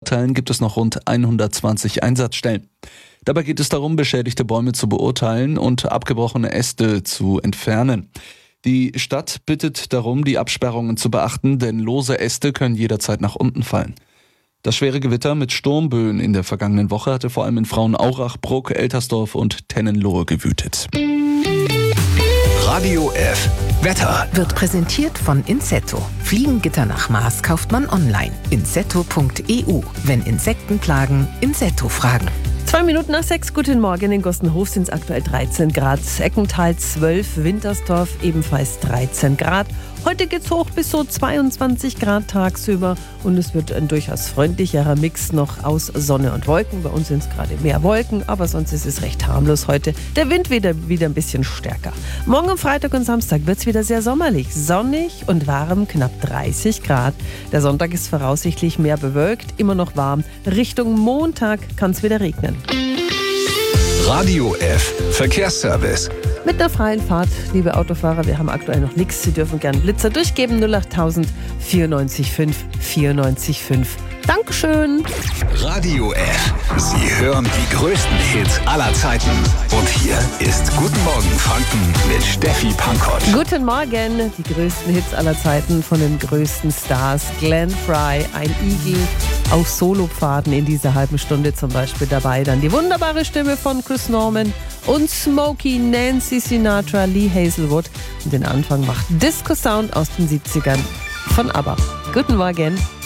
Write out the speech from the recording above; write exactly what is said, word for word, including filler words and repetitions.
Stadtteilen gibt es noch rund hundertzwanzig Einsatzstellen. Dabei geht es darum, beschädigte Bäume zu beurteilen und abgebrochene Äste zu entfernen. Die Stadt bittet darum, die Absperrungen zu beachten, denn lose Äste können jederzeit nach unten fallen. Das schwere Gewitter mit Sturmböen in der vergangenen Woche hatte vor allem in Frauenaurach, Bruck, Eltersdorf und Tennenlohe gewütet. Radio F. Wetter wird präsentiert von Insetto. Fliegengitter nach Maß kauft man online. insetto punkt e u. Wenn Insekten plagen, Insetto fragen. Zwei Minuten nach sechs, guten Morgen. In Gostenhof sind es aktuell dreizehn Grad, Eckental zwölf, Wintersdorf ebenfalls dreizehn Grad. Heute geht's hoch bis so zweiundzwanzig Grad tagsüber und es wird ein durchaus freundlicherer Mix noch aus Sonne und Wolken. Bei uns sind es gerade mehr Wolken, aber sonst ist es recht harmlos heute. Der Wind wieder, wieder ein bisschen stärker. Morgen am Freitag und Samstag wird es wieder sehr sommerlich, sonnig und warm, knapp dreißig Grad. Der Sonntag ist voraussichtlich mehr bewölkt, immer noch warm. Richtung Montag kann es wieder regnen. Radio F. Verkehrsservice. Mit einer freien Fahrt, liebe Autofahrer, wir haben aktuell noch nichts. Sie dürfen gerne Blitzer durchgeben. null achttausend vierundneunzig fünf vierundneunzig fünf. Dankeschön. Radio F. Sie hören die größten Hits aller Zeiten. Und hier ist Guten Morgen Franken mit Steffi Pankott. Guten Morgen. Die größten Hits aller Zeiten von den größten Stars. Glenn Frey, ein Igel auf Solopfaden in dieser halben Stunde zum Beispiel dabei. Dann die wunderbare Stimme von Chris Norman und Smokey, Nancy Sinatra, Lee Hazelwood. Und den Anfang macht Disco Sound aus den siebzigern von ABBA. Guten Morgen.